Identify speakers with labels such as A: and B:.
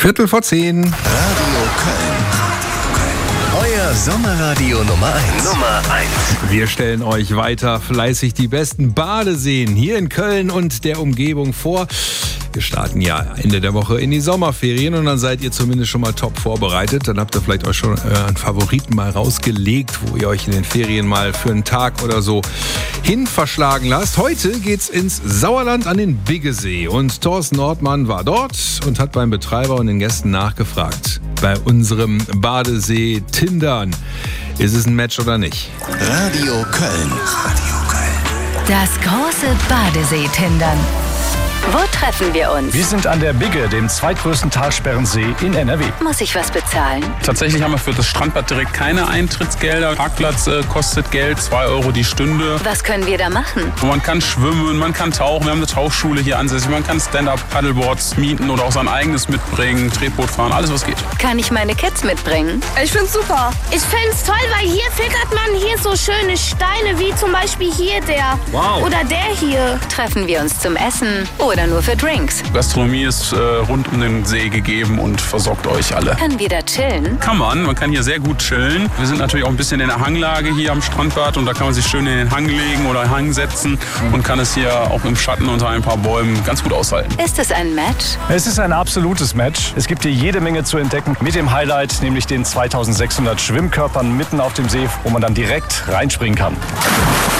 A: 10:15.
B: Radio Köln. Euer Sommerradio Nummer 1.
A: Wir stellen euch weiter fleißig die besten Badeseen hier in Köln und der Umgebung vor. Wir starten ja Ende der Woche in die Sommerferien und dann seid ihr zumindest schon mal top vorbereitet. Dann habt ihr vielleicht euch schon euren Favoriten mal rausgelegt, wo ihr euch in den Ferien mal für einen Tag oder so hin verschlagen lasst. Heute geht's ins Sauerland an den Biggesee und Thorsten Nordmann war dort und hat beim Betreiber und den Gästen nachgefragt. Bei unserem Badesee Tindern. Ist es ein Match oder nicht?
B: Radio Köln.
C: Das große Badesee-Tindern. Wo treffen wir uns?
D: Wir sind an der Bigge, dem zweitgrößten Talsperrensee in NRW.
C: Muss ich was bezahlen?
E: Tatsächlich haben wir für das Strandbad direkt keine Eintrittsgelder. Parkplatz kostet Geld, 2 Euro die Stunde.
C: Was können wir da machen?
E: Man kann schwimmen, man kann tauchen. Wir haben eine Tauchschule hier ansässig. Man kann Stand-Up-Paddleboards mieten oder auch sein eigenes mitbringen, Tretboot fahren, alles was geht.
C: Kann ich meine Kids mitbringen?
F: Ich find's super. Ich find's toll, weil hier filtert man hier so schöne Steine, wie zum Beispiel hier der.
A: Wow.
F: Oder der hier.
C: Treffen wir uns zum Essen oder nur für Drinks?
E: Gastronomie ist rund um den See gegeben und versorgt euch alle.
C: Können wir da chillen?
E: Man kann hier sehr gut chillen. Wir sind natürlich auch ein bisschen in der Hanglage hier am Strandbad und da kann man sich schön in den Hang legen oder Hang setzen und kann es hier auch im Schatten unter ein paar Bäumen ganz gut aushalten.
C: Ist es ein Match?
D: Es ist ein absolutes Match. Es gibt hier jede Menge zu entdecken mit dem Highlight, nämlich den 2600 Schwimmkörpern mitten auf dem See, wo man dann direkt reinspringen kann.